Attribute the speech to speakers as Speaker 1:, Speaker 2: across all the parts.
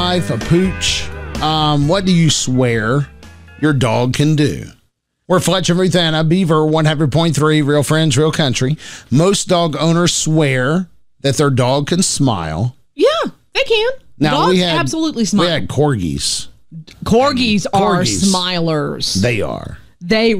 Speaker 1: life, a pooch, what do you swear your dog can do? We're Fletch and Ruthanna, Beaver 100.3, Real Friends, Real Country. Most dog owners swear that their dog can smile.
Speaker 2: Yeah, they can.
Speaker 1: Now,
Speaker 2: Dogs absolutely smile.
Speaker 1: We had corgis.
Speaker 2: Corgis are smilers.
Speaker 1: They are.
Speaker 2: They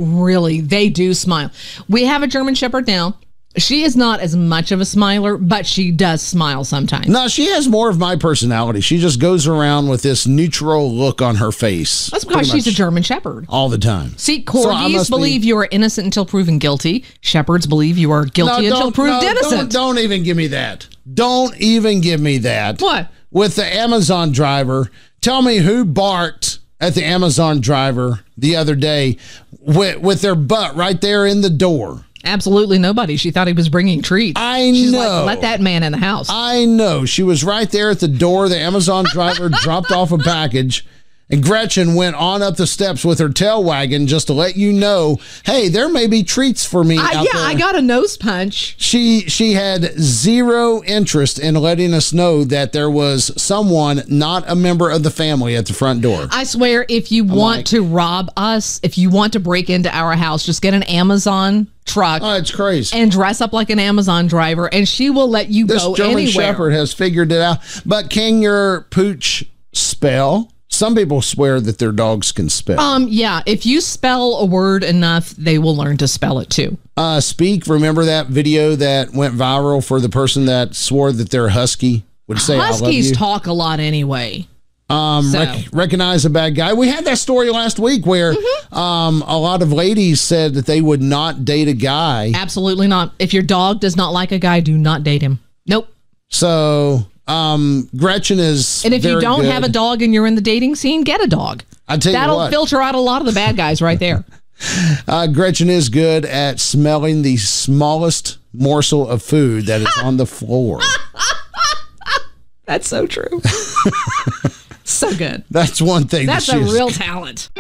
Speaker 2: do smile. We have a German Shepherd now. She is not as much of a smiler, but she does smile sometimes.
Speaker 1: No, she has more of my personality. She just goes around with this neutral look on her face.
Speaker 2: That's because she's a German Shepherd.
Speaker 1: All the time.
Speaker 2: See, corgis believe you are innocent until proven guilty. Shepherds believe you are guilty until proved innocent.
Speaker 1: Don't even give me that. Don't even give me that.
Speaker 2: What?
Speaker 1: With the Amazon driver, tell me who barked at the Amazon driver the other day with their butt right there in the door.
Speaker 2: Absolutely nobody. She thought he was bringing treats. She's
Speaker 1: know.
Speaker 2: Like, let that man in the house.
Speaker 1: I know. She was right there at the door. The Amazon driver dropped off a package, and Gretchen went on up the steps with her tail wagging just to let you know, hey, there may be treats for me out there.
Speaker 2: I got a nose punch.
Speaker 1: She had zero interest in letting us know that there was someone not a member of the family at the front door.
Speaker 2: I swear, if you want to rob us, if you want to break into our house, just get an Amazon truck.
Speaker 1: Oh, it's crazy.
Speaker 2: And dress up like an Amazon driver, and she will let you go
Speaker 1: This German
Speaker 2: anywhere.
Speaker 1: Shepherd has figured it out. But can your pooch spell? Some people swear that their dogs can spell.
Speaker 2: Yeah, if you spell a word enough, they will learn to spell it too.
Speaker 1: Speak, remember that video that went viral for the person that swore that their husky would say,
Speaker 2: Huskies
Speaker 1: I love you?
Speaker 2: talk a lot anyway.
Speaker 1: Recognize a bad guy. We had that story last week where a lot of ladies said that they would not date a guy.
Speaker 2: Absolutely not. If your dog does not like a guy, do not date him. Nope.
Speaker 1: So Gretchen is
Speaker 2: And if you don't
Speaker 1: good.
Speaker 2: have a dog and you're in the dating scene, get a dog.
Speaker 1: I tell you
Speaker 2: That'll
Speaker 1: what.
Speaker 2: filter out a lot of the bad guys right there.
Speaker 1: Gretchen is good at smelling the smallest morsel of food that is on the floor.
Speaker 2: That's so true. So good.
Speaker 1: That's one thing.
Speaker 2: That's a real talent.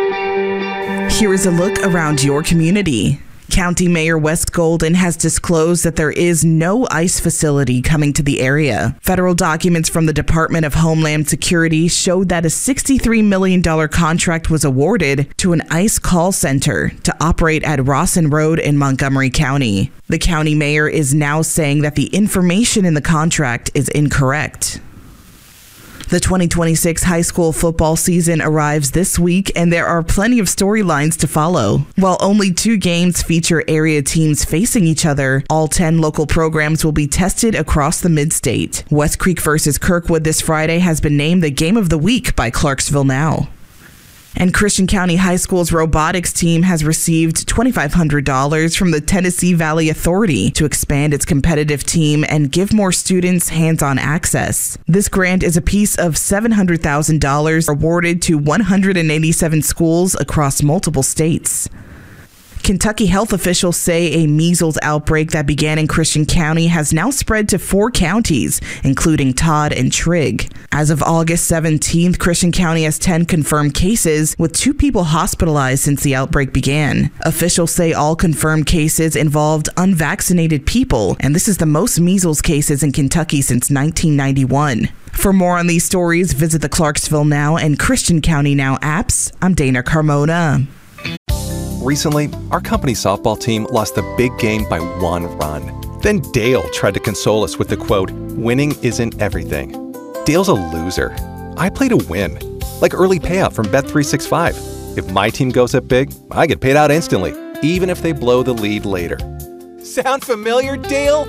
Speaker 3: Here is a look around your community. County Mayor Wes Golden has disclosed that there is no ICE facility coming to the area. Federal documents from the Department of Homeland Security showed that a $63 million contract was awarded to an ICE call center to operate at Rawson Road in Montgomery County. The county mayor is now saying that the information in the contract is incorrect. The 2026 high school football season arrives this week, and there are plenty of storylines to follow. While only 2 games feature area teams facing each other, all 10 local programs will be tested across the mid-state. West Creek versus Kirkwood this Friday has been named the Game of the Week by Clarksville Now. And Christian County High School's robotics team has received $2,500 from the Tennessee Valley Authority to expand its competitive team and give more students hands-on access. This grant is a piece of $700,000 awarded to 187 schools across multiple states. Kentucky health officials say a measles outbreak that began in Christian County has now spread to 4 counties, including Todd and Trigg. As of August 17th, Christian County has 10 confirmed cases, with 2 people hospitalized since the outbreak began. Officials say all confirmed cases involved unvaccinated people, and this is the most measles cases in Kentucky since 1991. For more on these stories, visit the Clarksville Now and Christian County Now apps. I'm Dana Carmona.
Speaker 4: Recently, our company softball team lost the big game by 1 run. Then Dale tried to console us with the quote, "Winning isn't everything." Dale's a loser. I play to win, like early payout from Bet365. If my team goes up big, I get paid out instantly, even if they blow the lead later. Sound familiar, Dale?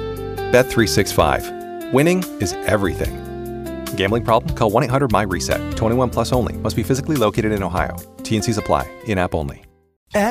Speaker 4: Bet365. Winning is everything. Gambling problem? Call 1-800-MY-RESET. 21 plus only. Must be physically located in Ohio. T&Cs apply. In-app only.